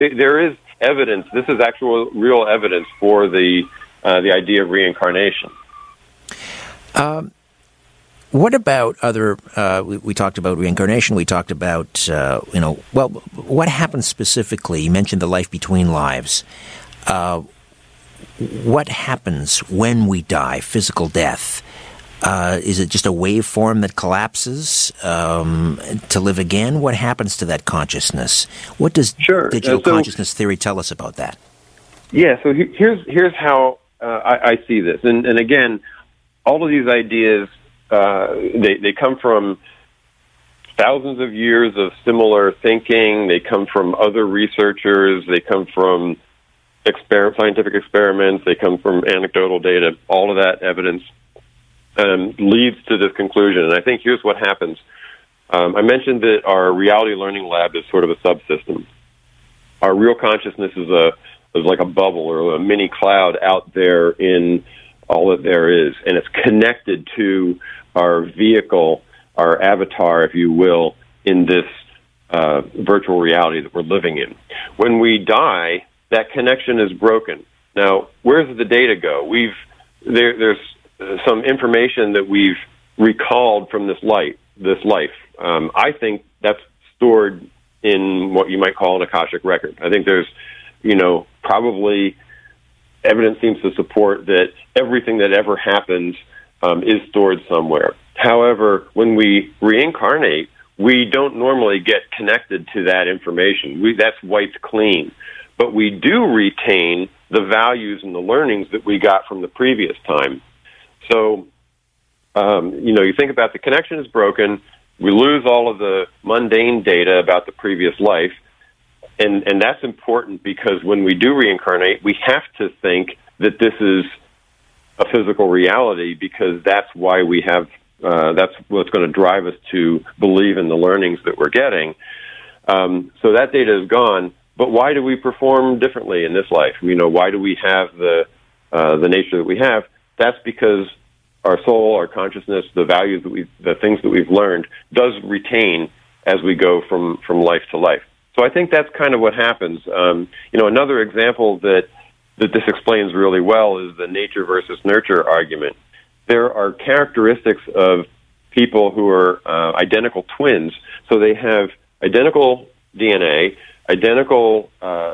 there is evidence. This is actual, real evidence for the idea of reincarnation. What about other? We talked about reincarnation. We talked about what happens specifically? You mentioned the life between lives. What happens when we die? Physical death. Is it just a waveform that collapses to live again? What happens to that consciousness? What does digital consciousness theory tell us about that? Yeah, so here's how I see this. And again, all of these ideas, they come from thousands of years of similar thinking. They come from other researchers. They come from scientific experiments. They come from anecdotal data. All of that evidence leads to this conclusion. And I think here's what happens. I mentioned that our reality learning lab is sort of a subsystem. Our real consciousness is like a bubble or a mini cloud out there in all that there is, and it's connected to our vehicle, our avatar, if you will, in this virtual reality that we're living in. When we die, that connection is broken. Now, where does the data go? There's some information that we've recalled from this life. I think that's stored in what you might call an Akashic record. I think there's, probably evidence seems to support that everything that ever happens is stored somewhere. However, when we reincarnate, we don't normally get connected to that information. That's wiped clean. But we do retain the values and the learnings that we got from the previous time. So, you think about the connection is broken, we lose all of the mundane data about the previous life, and that's important because when we do reincarnate, we have to think that this is a physical reality because that's why we have, that's what's going to drive us to believe in the learnings that we're getting. So that data is gone, but why do we perform differently in this life? Why do we have the nature that we have? That's because our soul, our consciousness, the values the things that we've learned does retain as we go from life to life. So I think that's kind of what happens. Another example that this explains really well is the nature versus nurture argument. There are characteristics of people who are identical twins, so they have identical DNA, identical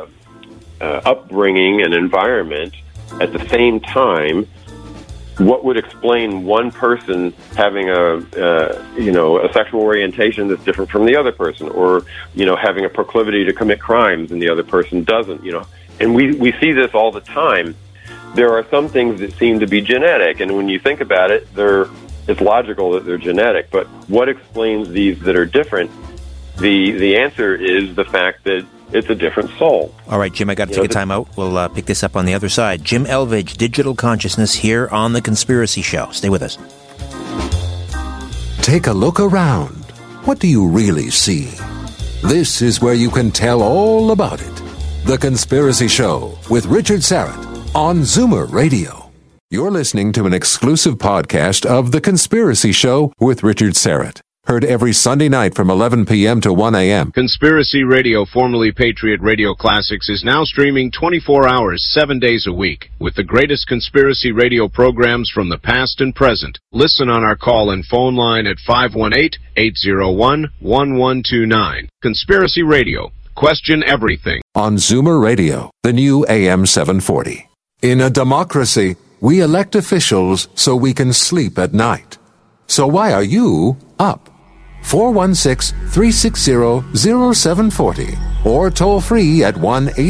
upbringing and environment at the same time. What would explain one person having a sexual orientation that's different from the other person, or having a proclivity to commit crimes and the other person doesn't? And we see this all the time. There are some things that seem to be genetic, and when you think about it, it's logical that they're genetic. But what explains these that are different? The answer is the fact that it's a different soul. All right, Jim, I got to take a time out. We'll pick this up on the other side. Jim Elvidge, Digital Consciousness, here on The Conspiracy Show. Stay with us. Take a look around. What do you really see? This is where you can tell all about it. The Conspiracy Show with Richard Syrett on Zoomer Radio. You're listening to an exclusive podcast of The Conspiracy Show with Richard Syrett. Heard every Sunday night from 11 p.m. to 1 a.m. Conspiracy Radio, formerly Patriot Radio Classics, is now streaming 24 hours, 7 days a week, with the greatest conspiracy radio programs from the past and present. Listen on our call and phone line at 518-801-1129. Conspiracy Radio. Question everything. On Zoomer Radio, the new AM 740. In a democracy, we elect officials so we can sleep at night. So why are you up? 416-360-0740 or toll free at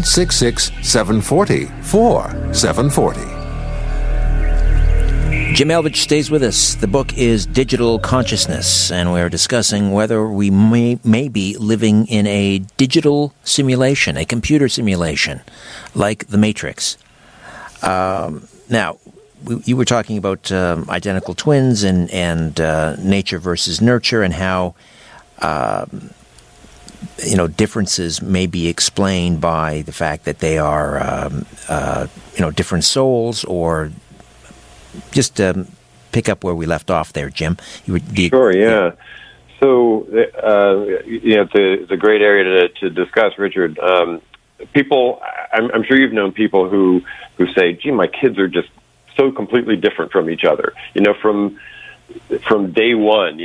1-866-740-4740. Jim Elvidge stays with us. The book is Digital Consciousness, and we're discussing whether we may be living in a digital simulation, a computer simulation, like The Matrix. Now, you were talking about identical twins and nature versus nurture, and how differences may be explained by the fact that they are different souls, or just pick up where we left off there, Jim. Sure, yeah. So it's a great area to discuss, Richard. people, I'm sure you've known people who say, "Gee, my kids are just so completely different from each other." From day one,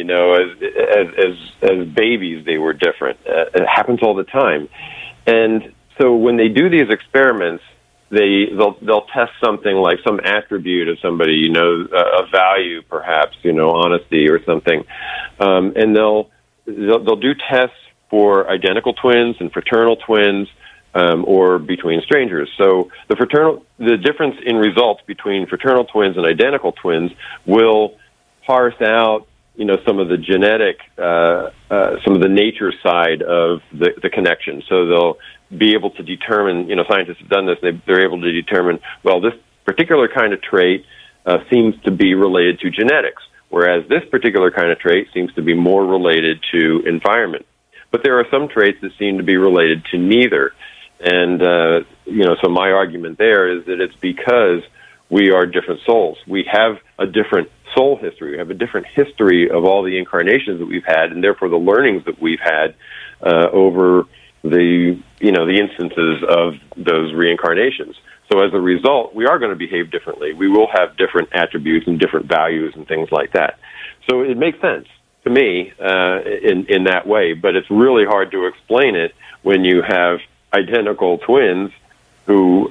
as babies, they were different. It happens all the time, and so when they do these experiments, they'll test something like some attribute of somebody, a value, perhaps, honesty or something, and they'll do tests for identical twins and fraternal twins, or between strangers. So the difference in results between fraternal twins and identical twins will parse out, some of the genetic, some of the nature side of the connection. So they'll be able to determine, scientists have done this, they're able to determine, well, this particular kind of trait seems to be related to genetics, whereas this particular kind of trait seems to be more related to environment. But there are some traits that seem to be related to neither. And, so my argument there is that it's because we are different souls. We have a different soul history. We have a different history of all the incarnations that we've had, and therefore the learnings that we've had over the instances of those reincarnations. So as a result, we are going to behave differently. We will have different attributes and different values and things like that. So it makes sense to me in that way, but it's really hard to explain it when you have identical twins who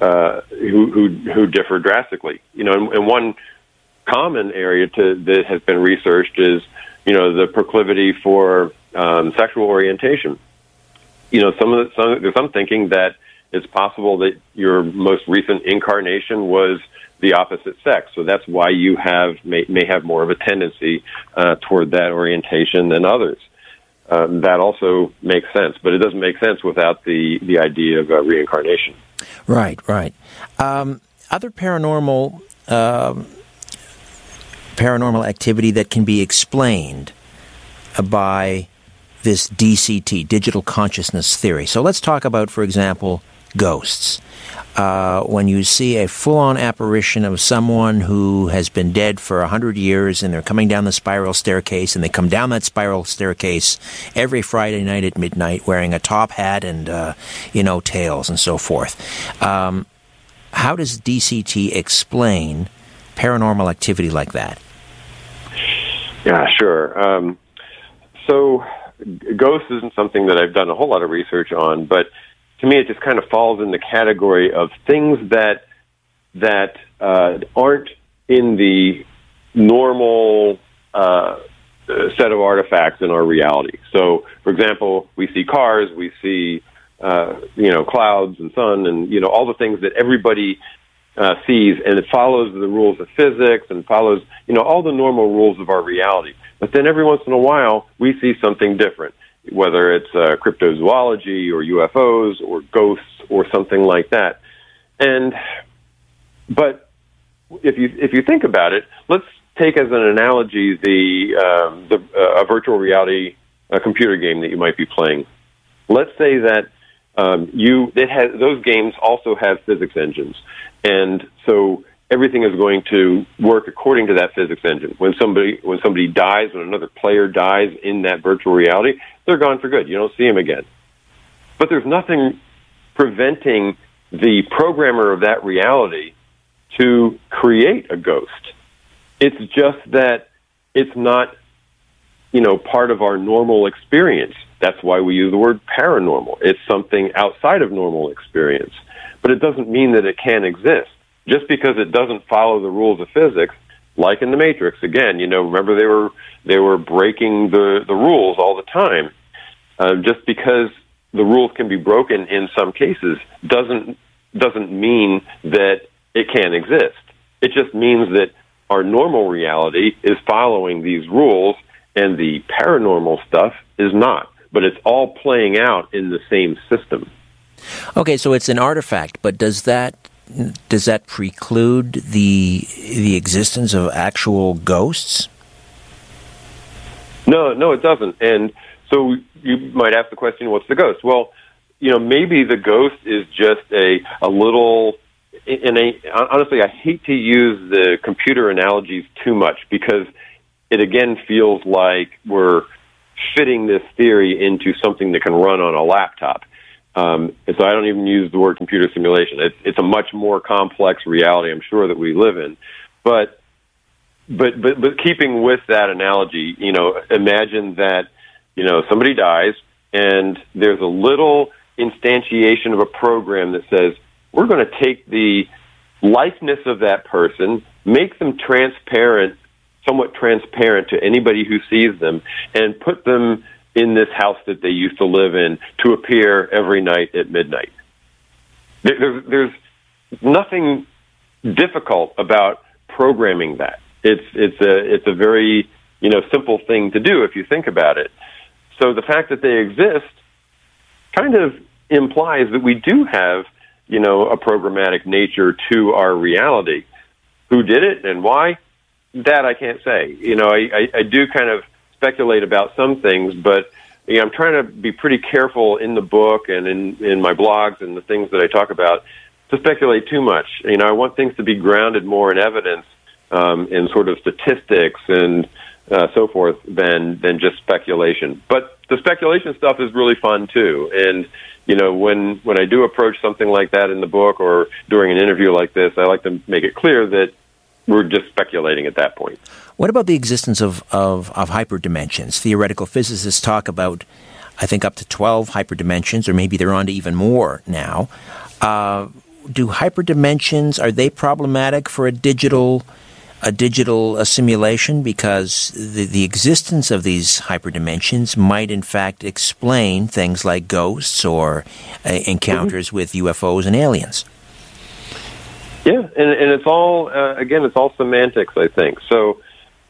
differ drastically. And one common area that has been researched is, the proclivity for sexual orientation. There's some thinking that it's possible that your most recent incarnation was the opposite sex, so that's why you may have more of a tendency toward that orientation than others. That also makes sense, but it doesn't make sense without the idea of reincarnation. Right. Other paranormal activity that can be explained by this DCT, digital consciousness theory. So let's talk about, for example, ghosts. When you see a full-on apparition of someone who has been dead for 100 years and they're coming down the spiral staircase, and they come down that spiral staircase every Friday night at midnight wearing a top hat and, tails and so forth. How does DCT explain paranormal activity like that? Yeah, sure. So ghosts isn't something that I've done a whole lot of research on, but to me it just kind of falls in the category of things that aren't in the normal set of artifacts in our reality. So, for example, we see cars, we see clouds and sun, and all the things that everybody sees, and it follows the rules of physics and follows all the normal rules of our reality. But then every once in a while, we see something different, whether it's cryptozoology or UFOs or ghosts or something like that. But if you think about it, let's take as an analogy a virtual reality computer game that you might be playing. Let's say that those games also have physics engines, and so everything is going to work according to that physics engine. When somebody dies, when another player dies in that virtual reality, they're gone for good. You don't see them again. But there's nothing preventing the programmer of that reality to create a ghost. It's just that it's not, part of our normal experience. That's why we use the word paranormal. It's something outside of normal experience. But it doesn't mean that it can't exist. Just because it doesn't follow the rules of physics, like in the Matrix, again, remember they were breaking the rules all the time. Just because the rules can be broken in some cases doesn't mean that it can't exist. It just means that our normal reality is following these rules, and the paranormal stuff is not. But it's all playing out in the same system. Okay, so it's an artifact, but does that preclude the existence of actual ghosts? No, it doesn't. And so you might ask the question, what's the ghost? Well, maybe the ghost is just a little... honestly, I hate to use the computer analogies too much because it again feels like we're fitting this theory into something that can run on a laptop. And so I don't even use the word computer simulation. It's a much more complex reality, I'm sure, that we live in. But keeping with that analogy, imagine that, somebody dies and there's a little instantiation of a program that says, we're going to take the likeness of that person, make them somewhat transparent to anybody who sees them, and put them in this house that they used to live in to appear every night at midnight. There's nothing difficult about programming that. It's a very simple thing to do if you think about it. So the fact that they exist kind of implies that we do have a programmatic nature to our reality. Who did it and why? That I can't say. I do kind of speculate about some things, but I'm trying to be pretty careful in the book and in my blogs and the things that I talk about to speculate too much. I want things to be grounded more in evidence and sort of statistics and so forth than just speculation. But the speculation stuff is really fun too. And when I do approach something like that in the book or during an interview like this, I like to make it clear that we're just speculating at that point. What about the existence of hyperdimensions? Theoretical physicists talk about, I think, up to 12 hyperdimensions, or maybe they're on to even more now. Do hyperdimensions, are they problematic for a digital simulation? Because the existence of these hyperdimensions might, in fact, explain things like ghosts or encounters with UFOs and aliens. Yeah, and it's all, again, it's all semantics, I think. So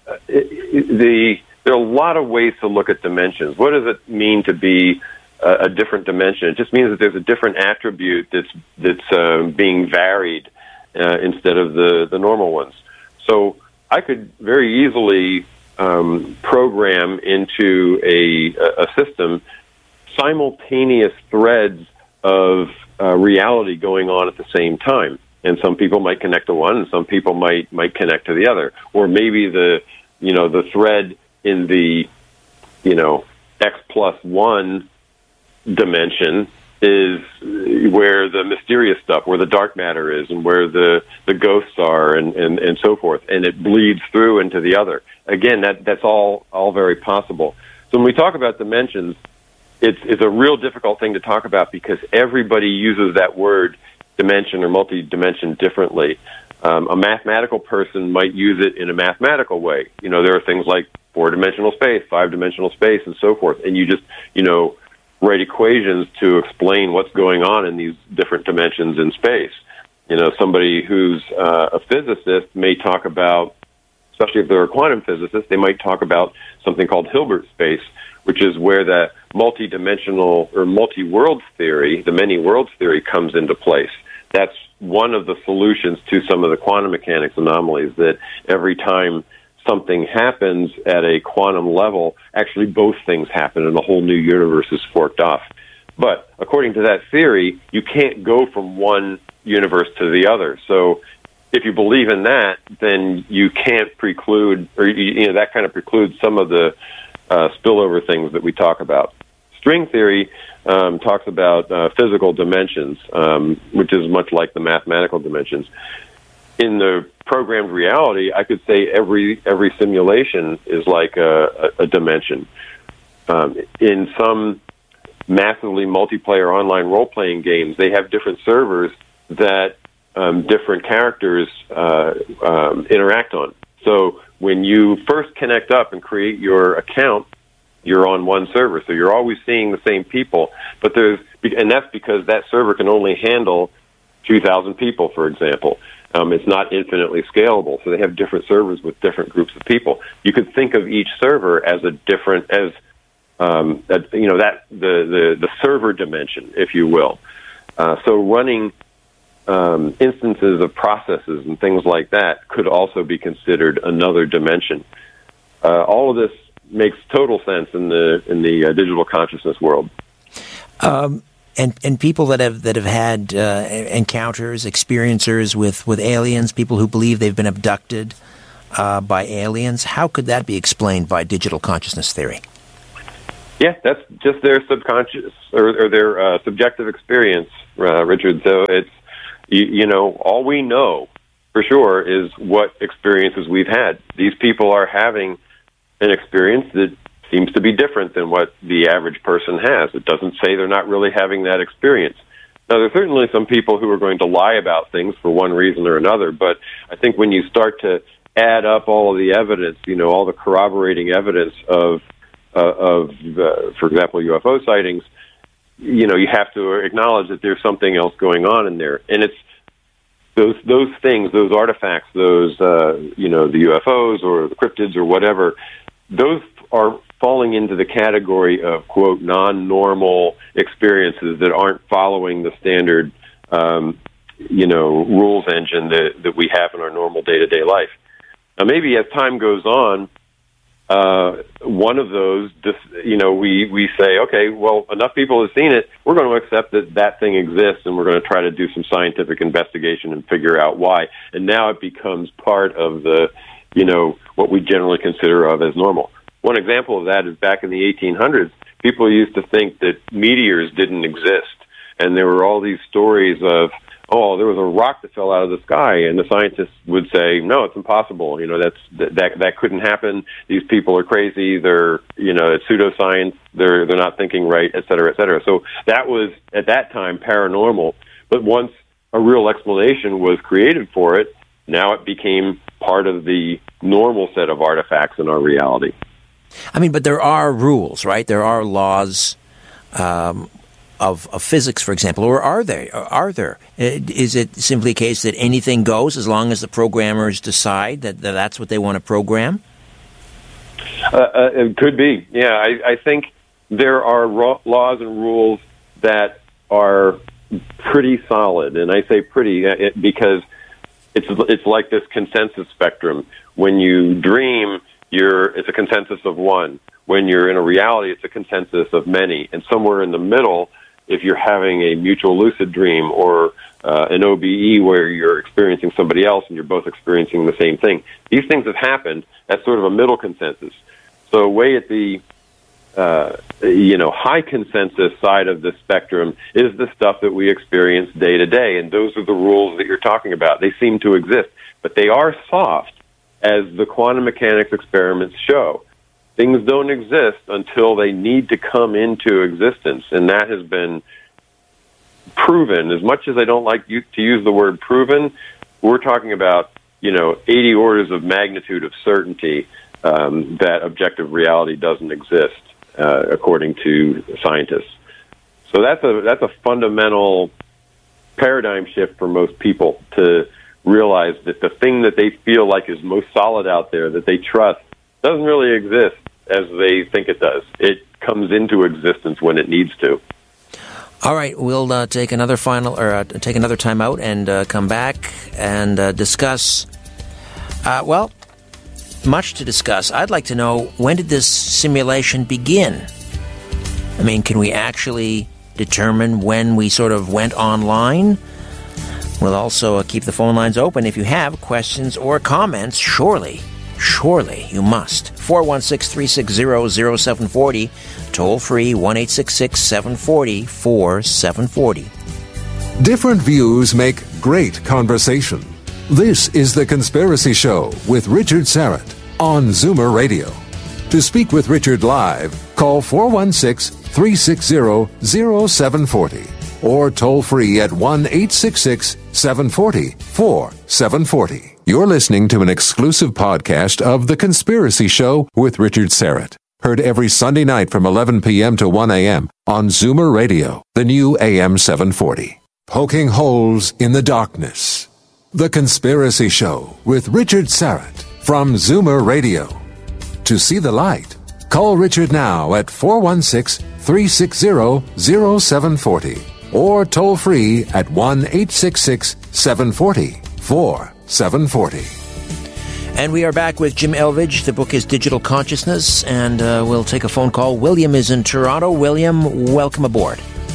there are a lot of ways to look at dimensions. What does it mean to be a different dimension? It just means that there's a different attribute that's being varied instead of the normal ones. So I could very easily program into a system simultaneous threads of reality going on at the same time. And some people might connect to one, and some people might connect to the other. Or maybe the thread in the X+1 dimension is where the mysterious stuff, where the dark matter is, and where the ghosts are, and so forth, and it bleeds through into the other. Again, that's all very possible. So when we talk about dimensions, it's a real difficult thing to talk about because everybody uses that word dimension or multi-dimension differently. A mathematical person might use it in a mathematical way. There are things like 4-dimensional space, 5-dimensional space, and so forth, and you just write equations to explain what's going on in these different dimensions in space. Somebody who's a physicist may talk about, especially if they're a quantum physicist, they might talk about something called Hilbert space, which is where the multi-dimensional or multi-world theory, the many worlds theory, comes into place. That's one of the solutions to some of the quantum mechanics anomalies, that every time something happens at a quantum level, actually both things happen and a whole new universe is forked off. But according to that theory, you can't go from one universe to the other. So if you believe in that, then you can't preclude, or that kind of precludes some of the spillover things that we talk about. String theory talks about physical dimensions, which is much like the mathematical dimensions. In the programmed reality, I could say every simulation is like a dimension. In some massively multiplayer online role-playing games, they have different servers that different characters interact on. So when you first connect up and create your account, you're on one server, so you're always seeing the same people. And that's because that server can only handle 2,000 people, for example. It's not infinitely scalable, so they have different servers with different groups of people. You could think of each server as the server dimension, if you will. So running instances of processes and things like that could also be considered another dimension. All of this makes total sense in the digital consciousness world. And people that have had encounters, experiencers with aliens, people who believe they've been abducted by aliens, how could that be explained by digital consciousness theory? Yeah, that's just their subconscious or their subjective experience, Richard. So it's, all we know for sure is what experiences we've had. These people are having an experience that seems to be different than what the average person has. It doesn't say they're not really having that experience. Now, there's certainly some people who are going to lie about things for one reason or another, but I think when you start to add up all of the evidence, all the corroborating evidence of for example, UFO sightings, you have to acknowledge that there's something else going on in there. And it's those things, those artifacts, those, the UFOs or the cryptids or whatever, those are falling into the category of, quote, non-normal experiences that aren't following the standard, rules engine that we have in our normal day-to-day life. Now, maybe as time goes on, one of those, we say, okay, well, enough people have seen it, we're going to accept that thing exists, and we're going to try to do some scientific investigation and figure out why. And now it becomes part of the, what we generally consider of as normal. One example of that is back in the 1800s, people used to think that meteors didn't exist, and there were all these stories of, there was a rock that fell out of the sky, and the scientists would say, no, it's impossible. That couldn't happen. These people are crazy. They're, it's pseudoscience. They're not thinking right, et cetera, et cetera. So that was, at that time, paranormal. But once a real explanation was created for it, now it became part of the normal set of artifacts in our reality. I mean, but there are rules, right? There are laws of physics, for example, or are there? Is it simply a case that anything goes as long as the programmers decide that that's what they want to program? It could be. Yeah, I think there are laws and rules that are pretty solid, and I say pretty because it's like this consensus spectrum. When you dream, it's a consensus of one. When you're in a reality, it's a consensus of many. And somewhere in the middle, if you're having a mutual lucid dream or an OBE where you're experiencing somebody else and you're both experiencing the same thing, these things have happened. That's sort of a middle consensus. So way at the high consensus side of the spectrum is the stuff that we experience day to day, and those are the rules that you're talking about. They seem to exist, but they are soft, as the quantum mechanics experiments show. Things don't exist until they need to come into existence, and that has been proven. As much as I don't like to use the word proven, we're talking about 80 orders of magnitude of certainty that objective reality doesn't exist, according to scientists. So that's a fundamental paradigm shift for most people to realize that the thing that they feel like is most solid out there, that they trust, doesn't really exist as they think it does. It comes into existence when it needs to. All right, we'll take another time out and come back and discuss. Much to discuss. I'd like to know, when did this simulation begin? I mean, can we actually determine when we sort of went online? We'll also keep the phone lines open. If you have questions or comments, surely you must. 416-360-0740, toll free 1-866-740-4740. Different views make great conversation. This is The Conspiracy Show with Richard Syrett on Zoomer Radio. To speak with Richard live, call 416-360-0740 or toll free at 1-866-740-4740. You're listening to an exclusive podcast of The Conspiracy Show with Richard Syrett. Heard every Sunday night from 11 p.m. to 1 a.m. on Zoomer Radio, the new AM 740. Poking holes in the darkness. The Conspiracy Show with Richard Syrett from Zoomer Radio. To see the light, call Richard now at 416-360-0740 or toll free at 1-866-740-4740. And we are back with Jim Elvidge. The book is Digital Consciousness, and we'll take a phone call. William is in Toronto. William, welcome aboard.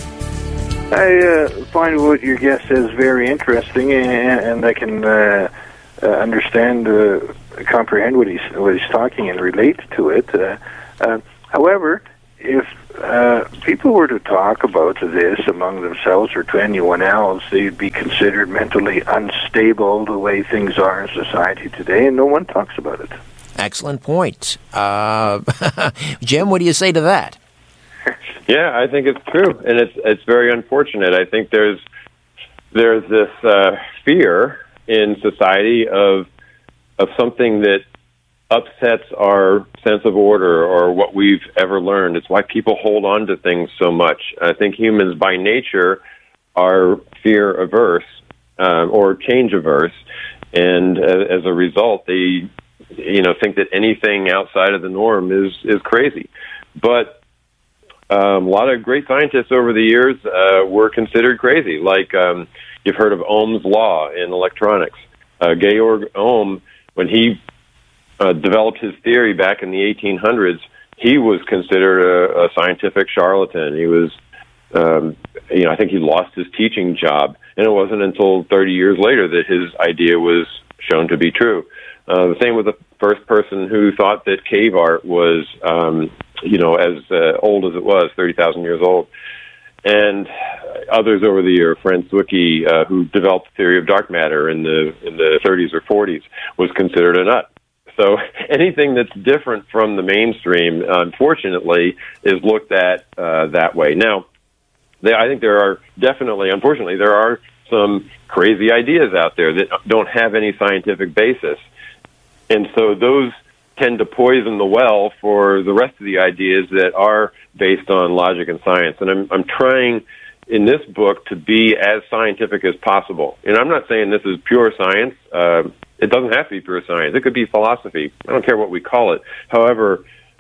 I find what your guest says very interesting, and I can understand, comprehend what he's talking and relate to it. However, if people were to talk about this among themselves or to anyone else, they'd be considered mentally unstable the way things are in society today, and no one talks about it. Excellent point. Jim, what do you say to that? Yeah, I think it's true, and it's very unfortunate. I think there's this fear in society of something that upsets our sense of order or what we've ever learned. It's why people hold on to things so much. I think humans by nature are fear averse or change averse, and as a result, they think that anything outside of the norm is crazy. But a lot of great scientists over the years were considered crazy. Like you've heard of Ohm's law in electronics. Georg Ohm, when he developed his theory back in the 1800s, he was considered a scientific charlatan. He was, I think he lost his teaching job, and it wasn't until 30 years later that his idea was shown to be true. The same with the first person who thought that cave art was, as old as it was, 30,000 years old. And others over the year, Franz Zwicky, who developed the theory of dark matter in the 30s or 40s, was considered a nut. So anything that's different from the mainstream, unfortunately, is looked at that way. Now, I think there are definitely, unfortunately, there are some crazy ideas out there that don't have any scientific basis. And so those tend to poison the well for the rest of the ideas that are based on logic and science. And I'm trying in this book to be as scientific as possible. And I'm not saying this is pure science. It doesn't have to be pure science. It could be philosophy. I don't care what we call it. However,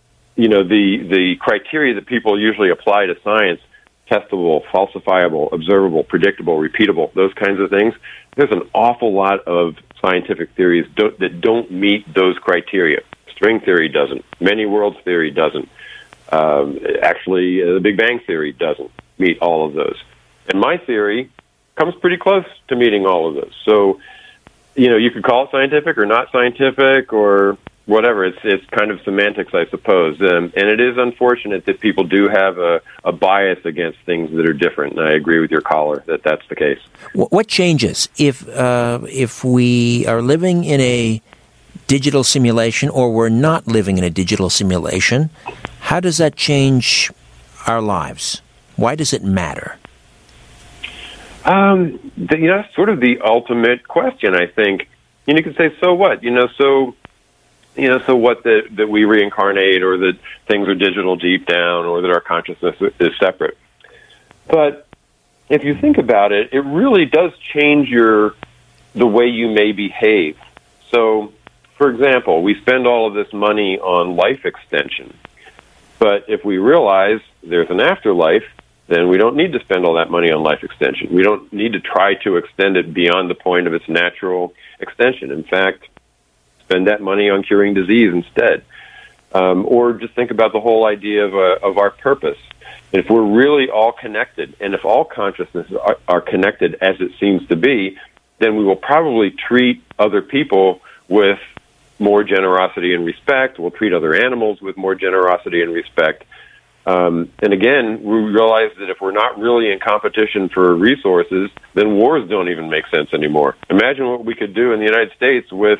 the criteria that people usually apply to science, testable, falsifiable, observable, predictable, repeatable, those kinds of things, there's an awful lot of scientific theories that don't meet those criteria. String theory doesn't. Many worlds theory doesn't. Actually, the Big Bang theory doesn't meet all of those. And my theory comes pretty close to meeting all of those. So, you could call it scientific or not scientific or whatever. It's kind of semantics, I suppose. And it is unfortunate that people do have a bias against things that are different. And I agree with your caller that that's the case. What changes if we are living in a digital simulation or we're not living in a digital simulation? How does that change our lives? Why does it matter? That's sort of the ultimate question, I think. You could say, so what? So what that we reincarnate or that things are digital deep down or that our consciousness is separate. But if you think about it, it really does change the way you may behave. So, for example, we spend all of this money on life extension. But if we realize there's an afterlife, then we don't need to spend all that money on life extension. We don't need to try to extend it beyond the point of its natural extension. In fact, spend that money on curing disease instead. Or just think about the whole idea of our purpose. If we're really all connected, and if all consciousnesses are connected as it seems to be, then we will probably treat other people with more generosity and respect. We'll treat other animals with more generosity and respect. And again, we realize that if we're not really in competition for resources, then wars don't even make sense anymore. Imagine what we could do in the United States with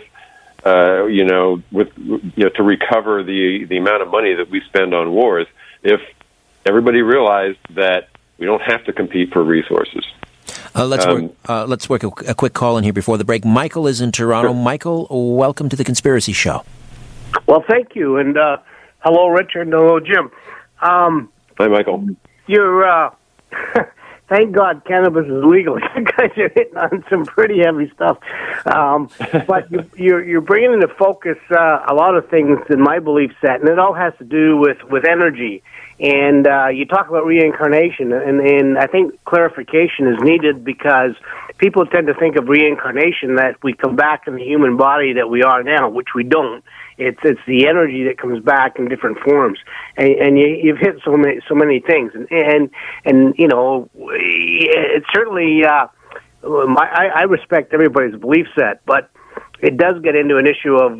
to recover the amount of money that we spend on wars if everybody realized that we don't have to compete for resources. Let's work a quick call in here before the break. Michael is in Toronto. Sure. Michael, welcome to The Conspiracy Show. Well, thank you, and hello, Richard, and hello, Jim. Hi, Michael. You're, thank God cannabis is legal. You guys are hitting on some pretty heavy stuff. But you're bringing into focus a lot of things in my belief set, and it all has to do with energy. And you talk about reincarnation, and I think clarification is needed because people tend to think of reincarnation that we come back in the human body that we are now, which we don't. It's the energy that comes back in different forms, and you've hit so many things, and it's certainly I respect everybody's belief set, but it does get into an issue of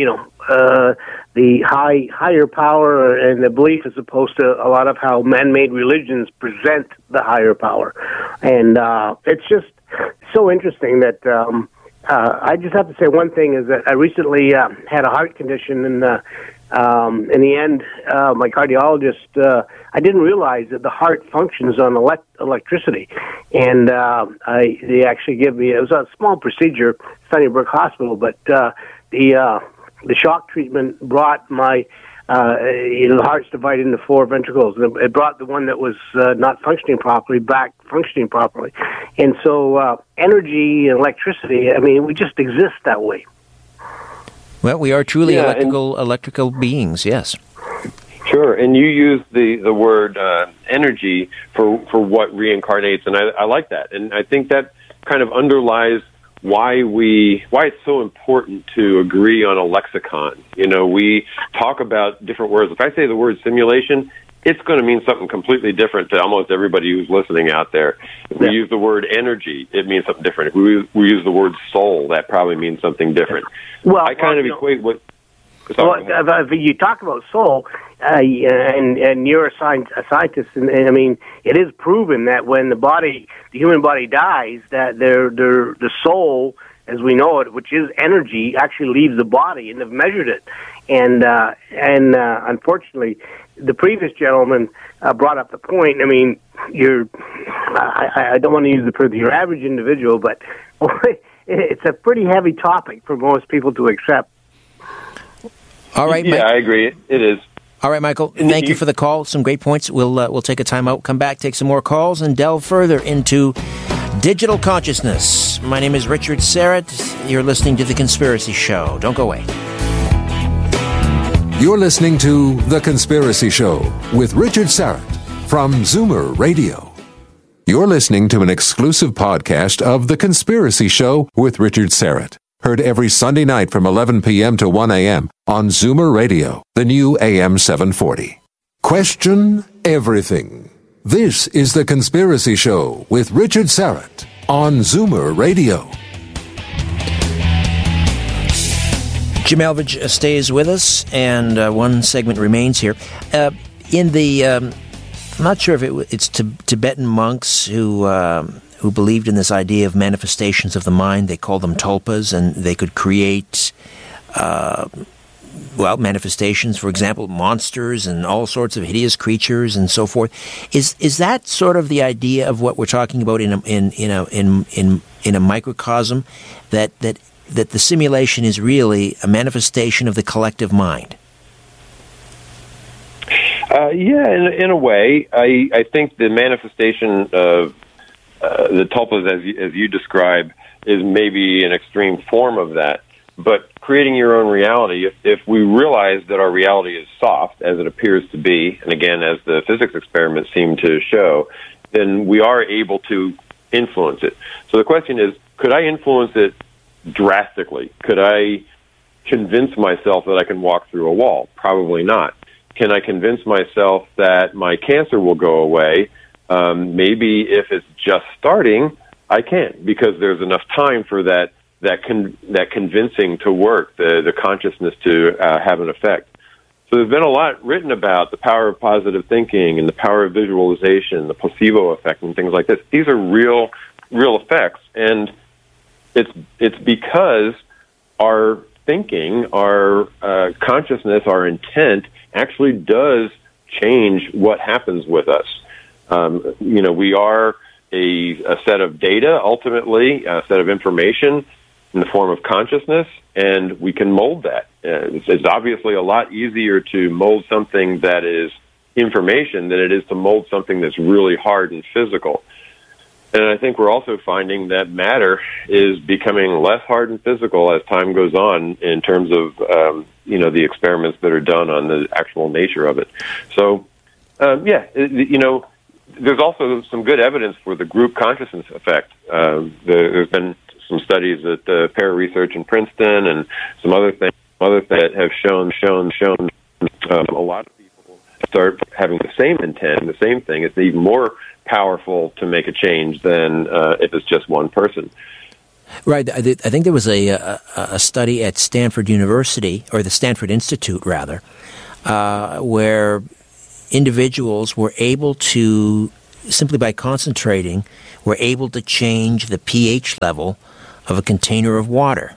the higher power and the belief as opposed to a lot of how man-made religions present the higher power, and it's just so interesting that I just have to say one thing is that I recently had a heart condition, and in the end, my cardiologist, I didn't realize that the heart functions on electricity, and they actually give me, it was a small procedure, Sunnybrook Hospital, but the shock treatment brought my the heart's divided into four ventricles. It brought the one that was not functioning properly back functioning properly. And so energy and electricity, I mean, we just exist that way. Well, we are truly electrical beings, yes. Sure, and you use the word energy for what reincarnates, and I like that. And I think that kind of underlies why it's so important to agree on a lexicon. You know, we talk about different words. If I say the word simulation, it's going to mean something completely different to almost everybody who's listening out there. If we use the word energy, it means something different. If we use the word soul, that probably means something different. Well, I kind of equate what... if you talk about soul, and you're a scientist, and I mean, it is proven that when the human body dies, that the soul, as we know it, which is energy, actually leaves the body, and they've measured it. And unfortunately, the previous gentleman brought up the point. I mean, I don't want to use the term your average individual, but it's a pretty heavy topic for most people to accept. All right, yeah, I agree. It is. All right, Michael, thank you for the call. Some great points. We'll take a time out, come back, take some more calls, and delve further into digital consciousness. My name is Richard Syrett. You're listening to The Conspiracy Show. Don't go away. You're listening to The Conspiracy Show with Richard Syrett from Zoomer Radio. You're listening to an exclusive podcast of The Conspiracy Show with Richard Syrett. Heard every Sunday night from 11 p.m. to 1 a.m. on Zoomer Radio, the new AM 740. Question everything. This is The Conspiracy Show with Richard Syrett on Zoomer Radio. Jim Elvidge stays with us, and one segment remains here. I'm not sure if it's Tibetan monks who believed in this idea of manifestations of the mind. They call them tulpas, and they could create, manifestations, for example, monsters and all sorts of hideous creatures and so forth. Is that sort of the idea of what we're talking about in a microcosm, that the simulation is really a manifestation of the collective mind? In a way. I think the manifestation of the tulpas, as you describe, is maybe an extreme form of that. But creating your own reality, if we realize that our reality is soft, as it appears to be, and again, as the physics experiments seem to show, then we are able to influence it. So the question is, could I influence it drastically? Could I convince myself that I can walk through a wall? Probably not. Can I convince myself that my cancer will go away? Maybe if it's just starting, I can't, because there's enough time for that convincing to work, the consciousness to have an effect. So there's been a lot written about the power of positive thinking and the power of visualization, the placebo effect, and things like this. These are real effects, and it's because our thinking, our consciousness, our intent actually does change what happens with us. We are a set of data, ultimately, a set of information in the form of consciousness, and we can mold that. It's obviously a lot easier to mold something that is information than it is to mold something that's really hard and physical. And I think we're also finding that matter is becoming less hard and physical as time goes on in terms of, the experiments that are done on the actual nature of it. So, there's also some good evidence for the group consciousness effect. There's been some studies at Para Research in Princeton and some other things that have shown a lot of people start having the same intent, the same thing. It's even more powerful to make a change than if it's just one person. Right. I think there was a study at Stanford University, or the Stanford Institute, rather, where individuals were able to, simply by concentrating, were able to change the pH level of a container of water.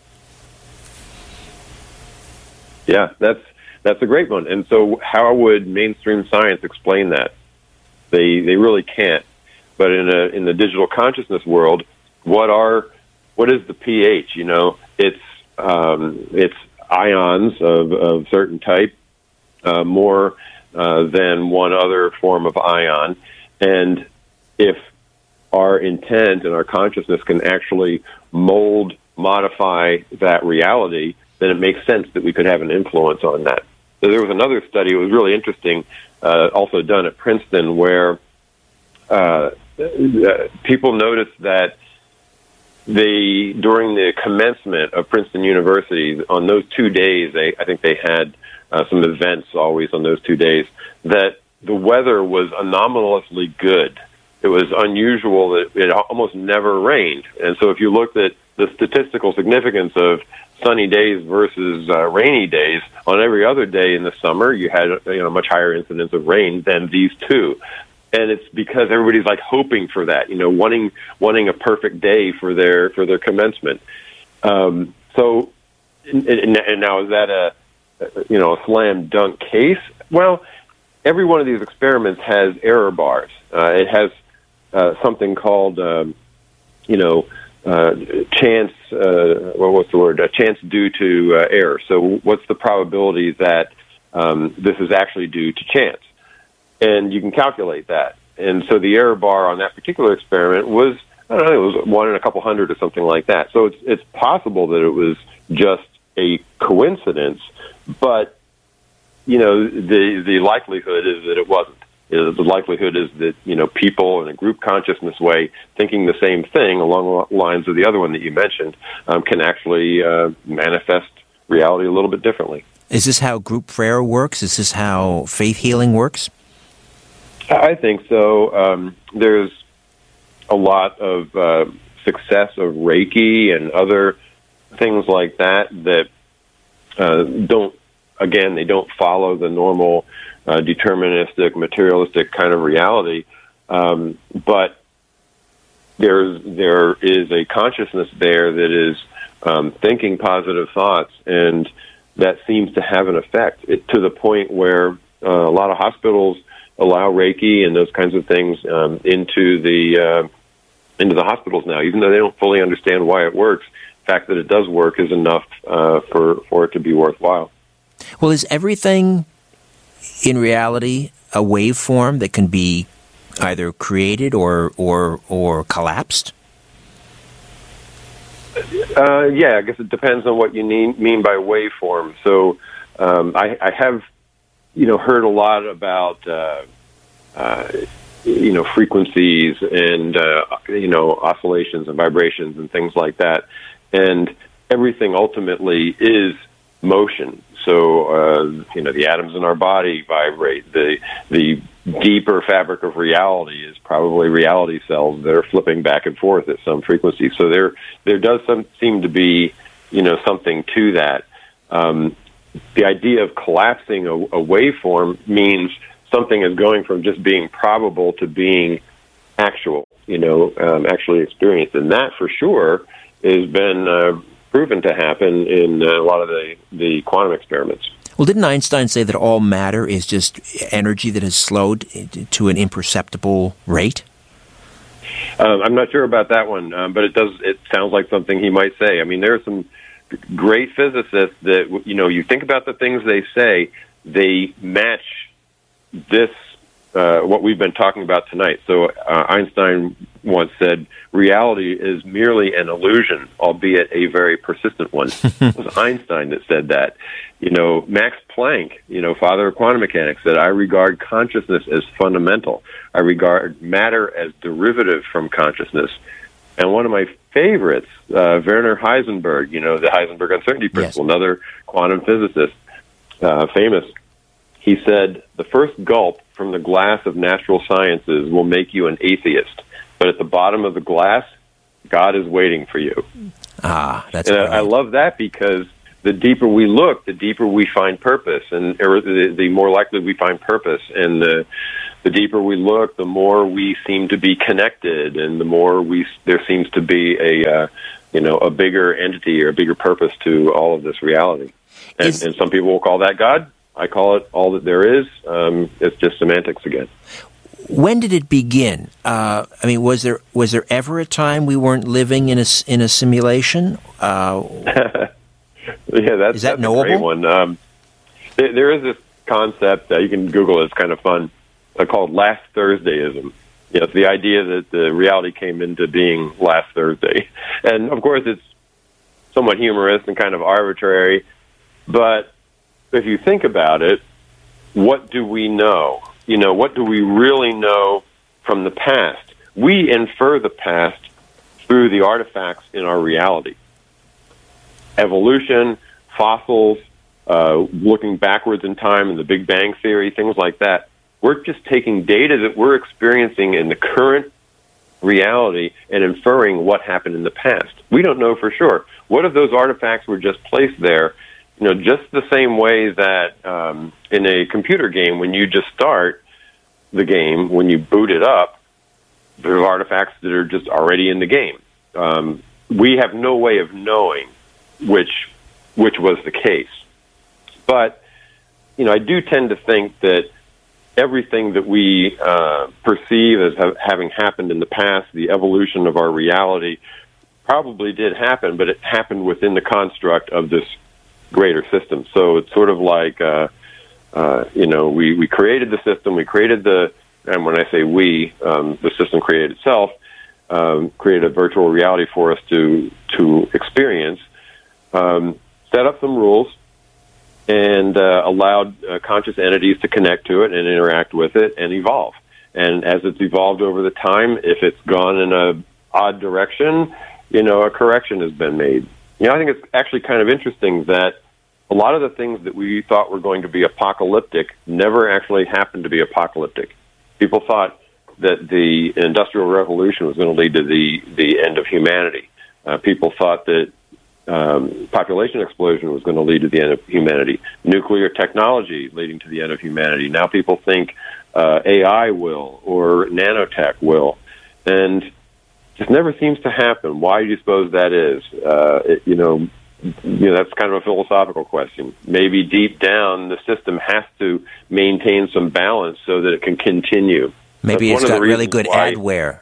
Yeah, that's a great one. And so how would mainstream science explain that? They really can't. But in the digital consciousness world, what is the pH? You know, it's ions of certain type, more than one other form of ion. And if our intent and our consciousness can actually modify that reality, then it makes sense that we could have an influence on that. So there was another study, it was really interesting, also done at Princeton, where people noticed that during the commencement of Princeton University, on those 2 days, I think they had some events always on those 2 days, that the weather was anomalously good. It was unusual that it almost never rained. And so if you looked at the statistical significance of sunny days versus rainy days, on every other day in the summer, you had much higher incidence of rain than these two. And it's because everybody's like hoping for that, wanting a perfect day for their commencement. So now is that a slam dunk case? Well, every one of these experiments has error bars. It has something called chance. What's the word? Chance due to error. So what's the probability that this is actually due to chance? And you can calculate that. And so the error bar on that particular experiment was, I don't know, it was 1 in a couple hundred or something like that. So it's possible that it was just a coincidence, but the likelihood is that it wasn't. The likelihood is that people in a group consciousness way thinking the same thing along the lines of the other one that you mentioned can actually manifest reality a little bit differently. Is this how group prayer works? Is this how faith healing works? I think so. There's a lot of success of Reiki and other things like that they don't follow the normal deterministic, materialistic kind of reality. But there is a consciousness there that is thinking positive thoughts, and that seems to have an effect to the point where a lot of hospitals allow Reiki and those kinds of things into the hospitals now, even though they don't fully understand why it works. The fact that it does work is enough for it to be worthwhile. Well, is everything in reality a waveform that can be either created or collapsed? Yeah, I guess it depends on what you mean by waveform. So I have heard a lot about frequencies and oscillations and vibrations and things like that, and everything ultimately is motion. So the atoms in our body vibrate. The deeper fabric of reality is probably reality cells that are flipping back and forth at some frequency. So there does seem to be something to that. The idea of collapsing a waveform means something is going from just being probable to being actual, actually experienced. And that, for sure, has been proven to happen in a lot of the quantum experiments. Well, didn't Einstein say that all matter is just energy that has slowed to an imperceptible rate? I'm not sure about that one, but it sounds like something he might say. I mean, there are some great physicists that, you think about the things they say, they match this, what we've been talking about tonight. So Einstein once said, reality is merely an illusion, albeit a very persistent one. It was Einstein that said that. Max Planck, father of quantum mechanics, said, I regard consciousness as fundamental. I regard matter as derivative from consciousness. And one of my favorites, Werner Heisenberg, the Heisenberg uncertainty principle, yes, another quantum physicist, famous. He said, the first gulp from the glass of natural sciences will make you an atheist. But at the bottom of the glass, God is waiting for you. That's and I love that, because the deeper we look, the deeper we find purpose, and the more likely we find purpose. And the deeper we look, the more we seem to be connected, and the more there seems to be a bigger entity or a bigger purpose to all of this reality. And some people will call that God. I call it all that there is. It's just semantics again. When did it begin? Was there ever a time we weren't living in a simulation? That's knowable? A great one. There is this concept that you can Google. It's kind of fun. Called Last Thursdayism. It's the idea that the reality came into being last Thursday, and of course it's somewhat humorous and kind of arbitrary. But if you think about it, what do we know? What do we really know from the past? We infer the past through the artifacts in our reality. Evolution, fossils, looking backwards in time in the Big Bang Theory, things like that. We're just taking data that we're experiencing in the current reality and inferring what happened in the past. We don't know for sure. What if those artifacts were just placed there, just the same way that in a computer game, when you just start the game, when you boot it up, there are artifacts that are just already in the game. We have no way of knowing which was the case. But, I do tend to think that everything that we perceive as having happened in the past, the evolution of our reality, probably did happen, but it happened within the construct of this greater system. So it's sort of like, we created the system, and when I say we, the system created itself, created a virtual reality for us to experience, set up some rules, and allowed conscious entities to connect to it and interact with it and evolve. And as it's evolved over the time, if it's gone in a odd direction, a correction has been made. I think it's actually kind of interesting that a lot of the things that we thought were going to be apocalyptic never actually happened to be apocalyptic. People thought that the Industrial Revolution was going to lead to the end of humanity. People thought that population explosion was going to lead to the end of humanity. Nuclear technology leading to the end of humanity. Now people think AI will, or nanotech will. And it just never seems to happen. Why do you suppose that is? That's kind of a philosophical question. Maybe deep down, the system has to maintain some balance so that it can continue. Maybe it's got really good adware.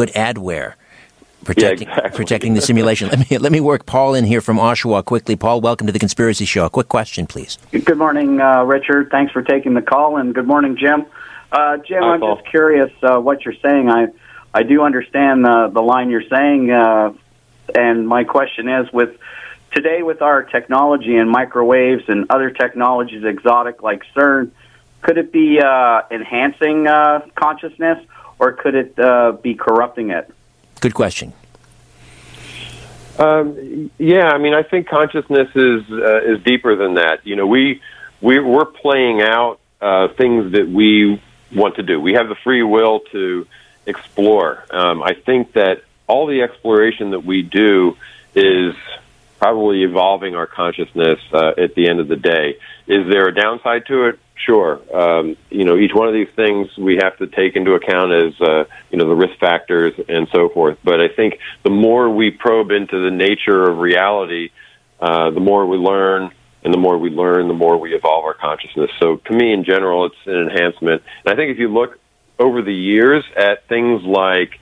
Protecting the simulation. Let me work Paul in here from Oshawa quickly. Paul, welcome to the Conspiracy Show. A quick question, please. Good morning, Richard. Thanks for taking the call, and good morning, Jim. Jim, I'm just curious what you're saying. I do understand the line you're saying, and my question is, today with our technology and microwaves and other technologies exotic like CERN, could it be enhancing consciousness, or could it be corrupting it? Good question. I think consciousness is deeper than that. We're playing out things that we want to do. We have the free will to explore. I think that all the exploration that we do is probably evolving our consciousness at the end of the day. Is there a downside to it? Sure. Each one of these things we have to take into account as, the risk factors and so forth. But I think the more we probe into the nature of reality, the more we learn, and the more we learn, the more we evolve our consciousness. So to me, in general, it's an enhancement. And I think if you look over the years at things like,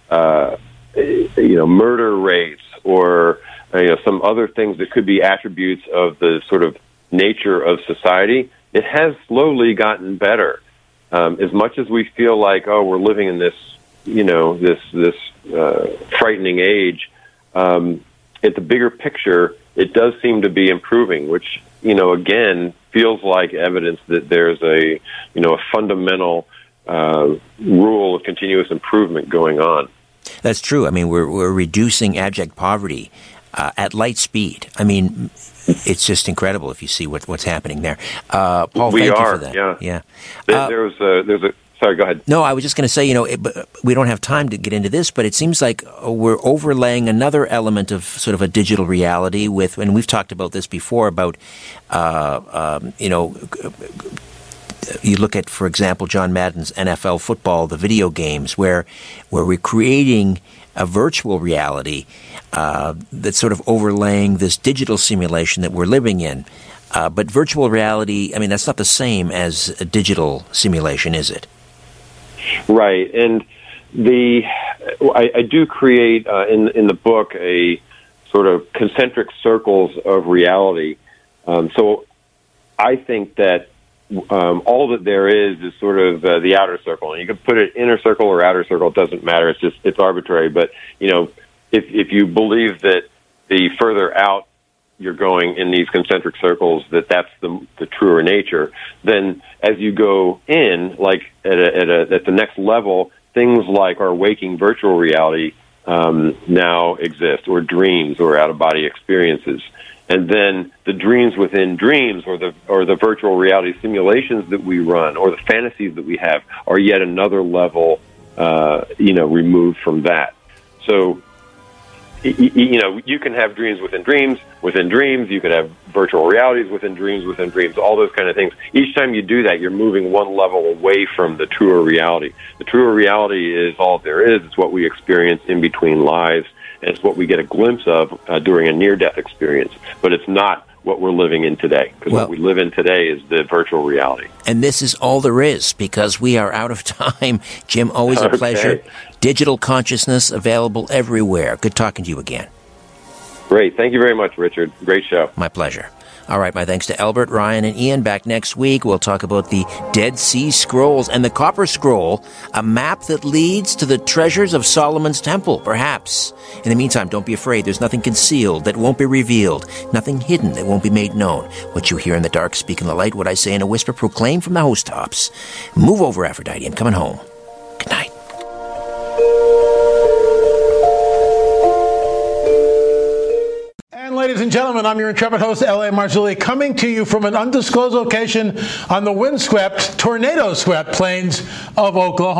murder rates or, some other things that could be attributes of the sort of nature of society, it has slowly gotten better. As much as we feel like, we're living in this, this frightening age, at the bigger picture, it does seem to be improving, which, again, feels like evidence that there's a fundamental rule of continuous improvement going on. That's true. We're reducing abject poverty at light speed. It's just incredible if you see what's happening there. Paul, thank you for that. Yeah. There's a Sorry, go ahead. No, I was just going to say, we don't have time to get into this, but it seems like we're overlaying another element of sort of a digital reality with, and we've talked about this before, about, you look at, for example, John Madden's NFL football, the video games, where we're creating a virtual reality that's sort of overlaying this digital simulation that we're living in. But virtual reality, I mean, that's not the same as a digital simulation, is it? Right, and I do create in the book a sort of concentric circles of reality. So I think that all that there is sort of the outer circle, and you can put it inner circle or outer circle. It doesn't matter. It's arbitrary. But if you believe that the further out you're going in these concentric circles, that's the truer nature, then as you go in, like at the next level, things like our waking virtual reality now exist, or dreams, or out-of-body experiences. And then the dreams within dreams, or the virtual reality simulations that we run, or the fantasies that we have, are yet another level, removed from that. So, you can have dreams within dreams within dreams. You could have virtual realities within dreams, all those kind of things. Each time you do that, you're moving one level away from the truer reality. The truer reality is all there is. It's what we experience in between lives, and it's what we get a glimpse of during a near-death experience. But it's not what we're living in today, because what we live in today is the virtual reality. And this is all there is, because we are out of time. Jim, always a pleasure. Digital consciousness available everywhere. Good talking to you again. Great. Thank you very much, Richard. Great show. My pleasure. All right, my thanks to Albert, Ryan, and Ian. Back next week, we'll talk about the Dead Sea Scrolls and the Copper Scroll, a map that leads to the treasures of Solomon's Temple, perhaps. In the meantime, don't be afraid. There's nothing concealed that won't be revealed, nothing hidden that won't be made known. What you hear in the dark, speak in the light. What I say in a whisper, proclaim from the housetops. Move over, Aphrodite. I'm coming home. Good night. Ladies and gentlemen, I'm your intrepid host, L.A. Marzulli, coming to you from an undisclosed location on the windswept, tornado-swept plains of Oklahoma.